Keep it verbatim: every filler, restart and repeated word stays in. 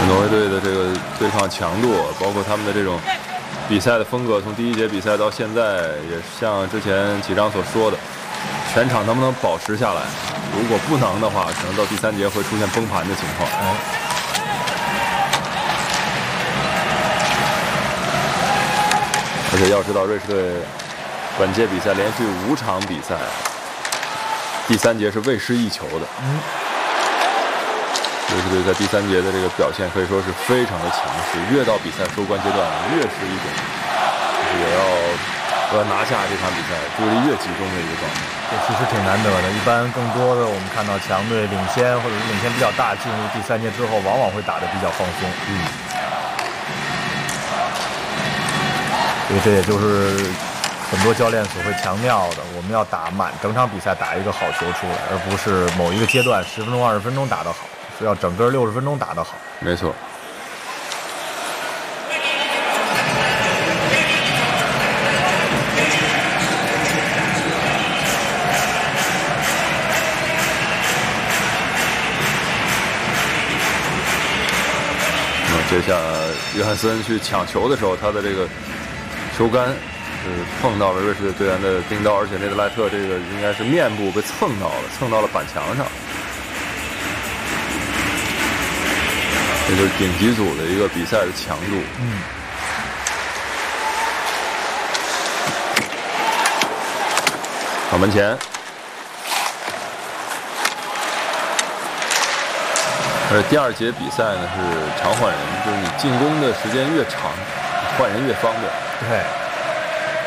挪威队的这个对抗强度，包括他们的这种比赛的风格，从第一节比赛到现在，也像之前几章所说的，全场能不能保持下来？如果不能的话，可能到第三节会出现崩盘的情况。 哎， 而且要知道，瑞士队本届比赛连续五场比赛，第三节是未失一球的。 嗯。 瑞士队在第三节的这个表现可以说是非常的强势，越到比赛收官阶段，越是一种就是也要要拿下这场比赛，注意力越集中的一个状态。 这其实挺难得的。一般更多的我们看到强队领先或者是领先比较大，进入第三节之后，往往会打得比较放松。 嗯。 所以这也就是很多教练所会强调的，我们要打满整场比赛，打一个好球出来，而不是某一个阶段十分钟、二十分钟打得好。是要整个六十分钟打得好， 没错。那么这下约翰森去抢球的时候，他的这个球杆是碰到了瑞士队队员的钉刀，而且内德莱特这个应该是面部被蹭到了，蹭到了板墙上。这就是顶级组的一个比赛的强度。 嗯。 到门前，而第二节比赛呢是常换人，就是你进攻的时间越长，换人越方便。 对。